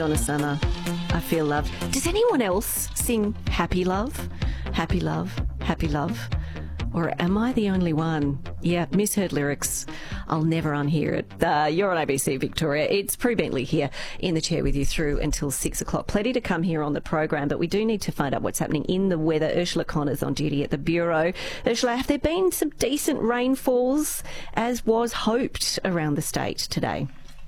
Donna Summer, I Feel Love. Does anyone else sing Happy Love? Happy Love, Happy Love? Or am I the only one? Yeah, misheard lyrics. I'll never unhear it. You're on ABC Victoria. It's Prue Bentley here in the chair with you through until 6 o'clock. Plenty to come here on the program, but we do need to find out what's happening in the weather. Ursula Connor's on duty at the Bureau. Ursula, have there been some decent rainfalls, as was hoped, around the state today?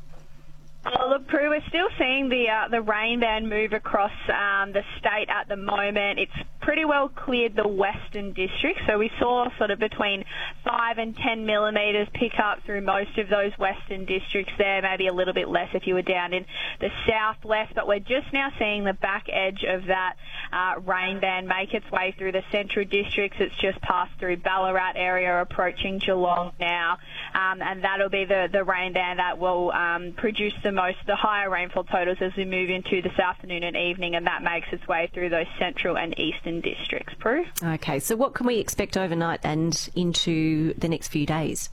Oh, look, Prue, we're still seeing the rain band move across the state at the moment. It's pretty well cleared the western districts, so we saw sort of between 5 and 10 millimetres pick up through most of those western districts there, maybe a little bit less if you were down in the southwest, but we're just now seeing the back edge of that rain band make its way through the central districts. It's just passed through Ballarat area, approaching Geelong now, and that'll be the rain band that will produce the higher rainfall totals as we move into this afternoon and evening, and that makes its way through those central and eastern districts. Prue? Okay, so what can we expect overnight and into the next few days?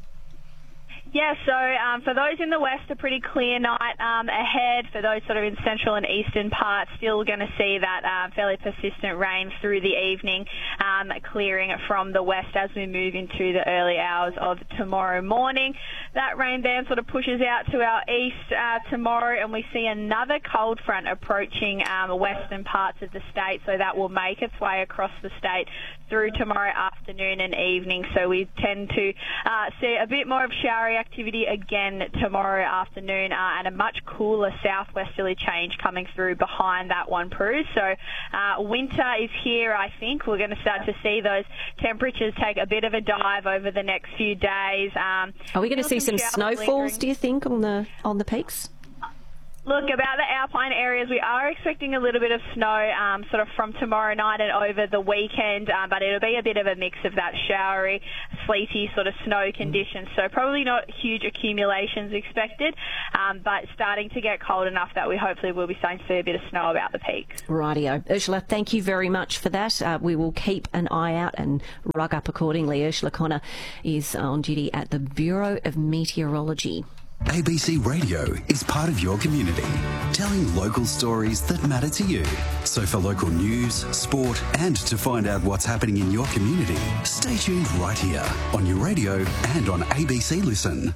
Yeah, so for those in the west, a pretty clear night ahead. For those sort of in central and eastern parts, still going to see that fairly persistent rain through the evening, clearing from the west as we move into the early hours of tomorrow morning. That rain band sort of pushes out to our east tomorrow, and we see another cold front approaching western parts of the state, so that will make its way across the state through tomorrow afternoon and evening. So we tend to see a bit more of showery activity again tomorrow afternoon, and a much cooler southwesterly change coming through behind that one, Prue. So winter is here, I think. We're going to start to see those temperatures take a bit of a dive over the next few days. Are we going to see some snowfalls, do you think, on the peaks? Look, about the alpine areas, we are expecting a little bit of snow sort of from tomorrow night and over the weekend, but it'll be a bit of a mix of that showery, sleety sort of snow conditions. So probably not huge accumulations expected, but starting to get cold enough that we hopefully will be starting to see a bit of snow about the peaks. Rightio. Ursula, thank you very much for that. We will keep an eye out and rug up accordingly. Ursula Connor is on duty at the Bureau of Meteorology. ABC Radio is part of your community, telling local stories that matter to you. So for local news, sport, and to find out what's happening in your community, stay tuned right here on your radio and on ABC Listen.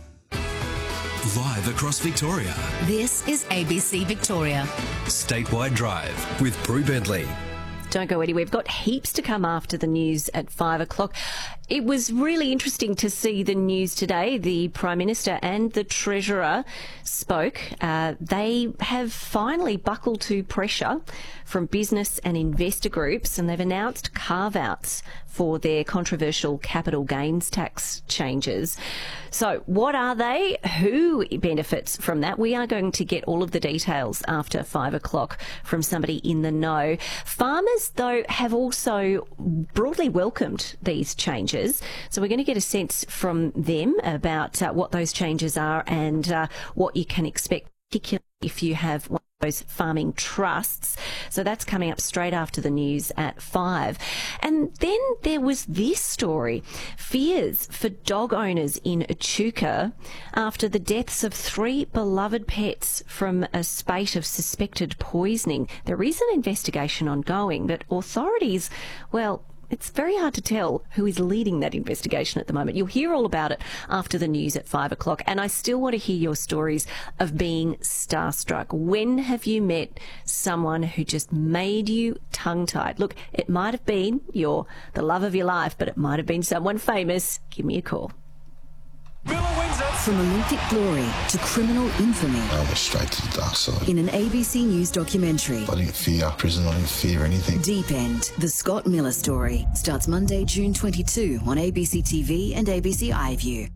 Live across Victoria. This is ABC Victoria. Statewide Drive with Prue Bentley. Don't go anywhere. We've got heaps to come after the news at 5 o'clock. It was really interesting to see the news today. The Prime Minister and the Treasurer spoke. They have finally buckled to pressure from business and investor groups, and they've announced carve-outs for their controversial capital gains tax changes. So what are they? Who benefits from that? We are going to get all of the details after 5 o'clock from somebody in the know. Farmers, though, have also broadly welcomed these changes. So we're going to get a sense from them about what those changes are and what you can expect, particularly if you have one of those farming trusts. So that's coming up straight after the news at 5. And then there was this story. Fears for dog owners in Echuca after the deaths of 3 beloved pets from a spate of suspected poisoning. There is an investigation ongoing, but authorities, well, it's very hard to tell who is leading that investigation at the moment. You'll hear all about it after the news at 5 o'clock. And I still want to hear your stories of being starstruck. When have you met someone who just made you tongue-tied? Look, it might have been the love of your life, but it might have been someone famous. Give me a call. From Olympic glory to criminal infamy. I went straight to the dark side. In an ABC News documentary. I didn't fear prison, I didn't fear anything. Deep End, the Scott Miller story. Starts Monday, June 22 on ABC TV and ABC iView.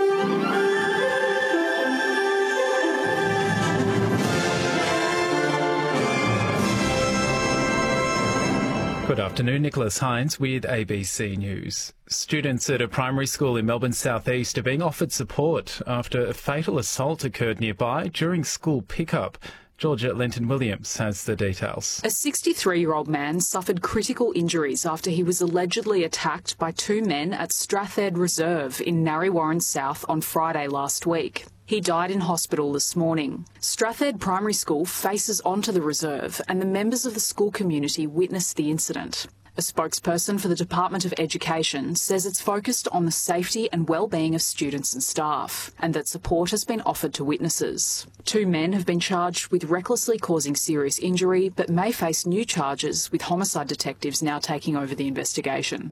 Good afternoon, Nicholas Hines with ABC News. Students at a primary school in Melbourne's southeast are being offered support after a fatal assault occurred nearby during school pickup. Georgia Lenton-Williams has the details. A 63-year-old man suffered critical injuries after he was allegedly attacked by 2 men at Strathede Reserve in Narre Warren South on Friday last week. He died in hospital this morning. Strathhead Primary School faces onto the reserve, and the members of the school community witnessed the incident. A spokesperson for the Department of Education says it's focused on the safety and well-being of students and staff, and that support has been offered to witnesses. 2 men have been charged with recklessly causing serious injury, but may face new charges, with homicide detectives now taking over the investigation.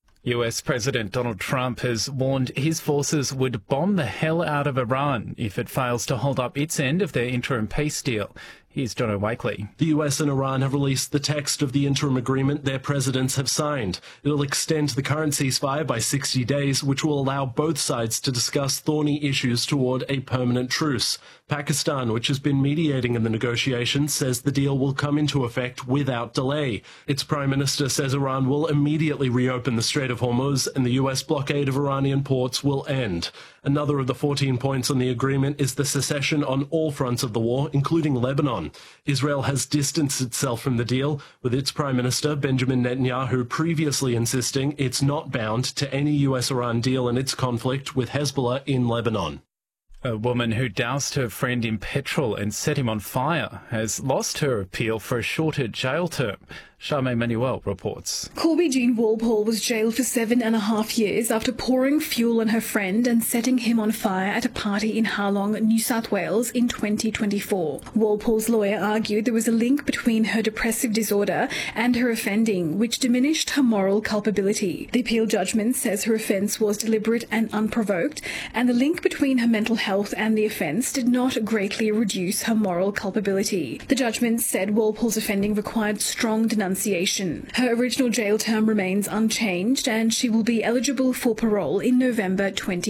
US President Donald Trump has warned his forces would bomb the hell out of Iran if it fails to hold up its end of their interim peace deal. Here's Jono Wakely. The US and Iran have released the text of the interim agreement their presidents have signed. It'll extend the current ceasefire by 60 days, which will allow both sides to discuss thorny issues toward a permanent truce. Pakistan, which has been mediating in the negotiations, says the deal will come into effect without delay. Its prime minister says Iran will immediately reopen the Strait of Hormuz and the US blockade of Iranian ports will end. Another of the 14 points on the agreement is the cessation on all fronts of the war, including Lebanon. Israel has distanced itself from the deal, with its Prime Minister, Benjamin Netanyahu, previously insisting it's not bound to any US-Iran deal in its conflict with Hezbollah in Lebanon. A woman who doused her friend in petrol and set him on fire has lost her appeal for a shorter jail term. Charmaine Manuel reports. Corby Jean Walpole was jailed for 7.5 years after pouring fuel on her friend and setting him on fire at a party in Harlong, New South Wales in 2024. Walpole's lawyer argued there was a link between her depressive disorder and her offending, which diminished her moral culpability. The appeal judgment says her offence was deliberate and unprovoked, and the link between her mental health and the offence did not greatly reduce her moral culpability. The judgment said Walpole's offending required strong denunciation. Her original jail term remains unchanged, and she will be eligible for parole in November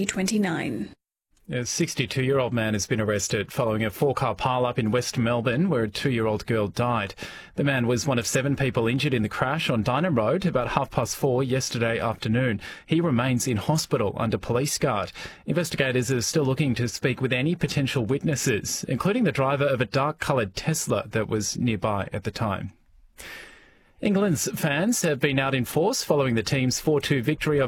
2029. A 62-year-old man has been arrested following a 4-car pile-up in West Melbourne where a 2-year-old girl died. The man was one of 7 people injured in the crash on Dynon Road about 4:30 yesterday afternoon. He remains in hospital under police guard. Investigators are still looking to speak with any potential witnesses, including the driver of a dark-coloured Tesla that was nearby at the time. England's fans have been out in force following the team's 4-2 victory over